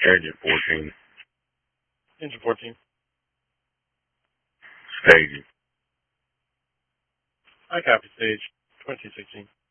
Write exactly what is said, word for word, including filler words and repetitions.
Engine fourteen. Engine fourteen. Staging. I copy stage twenty sixteen.